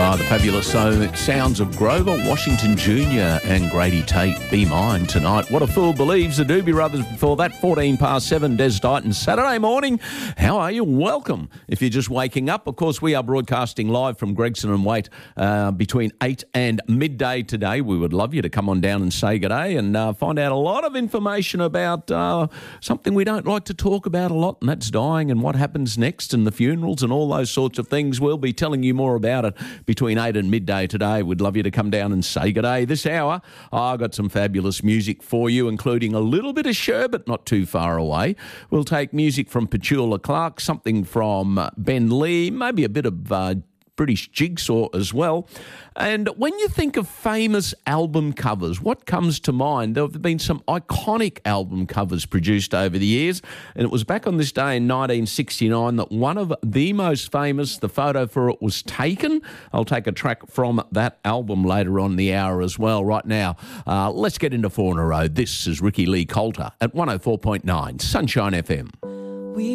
The fabulous sounds of Grover Washington Jr. and Grady Tate, Be Mine tonight. What a Fool Believes, the Doobie Brothers before that, 7:14, Des Dighton, Saturday morning. How are you? Welcome. If you're just waking up, of course, we are broadcasting live from Gregson and Waite between 8 and midday today. We would love you to come on down and say good day and find out a lot of information about something we don't like to talk about a lot, and that's dying and what happens next and the funerals and all those sorts of things. We'll be telling you more about it between 8 and midday today. We'd love you to come down and say good day. This hour, I've got some fabulous music for you, including a little bit of Sherbet not too far away. We'll take music from Petula Clark, something from Ben Lee, maybe a bit of British Jigsaw as well. And when you think of famous album covers, what comes to mind? There have been some iconic album covers produced over the years, and it was back on this day in 1969 that one of the most famous, the photo for it was taken. I'll take a track from that album later on in the hour as well. Right now, let's get into four in a row. This is Ricky Lee Coulter at 104.9 Sunshine FM.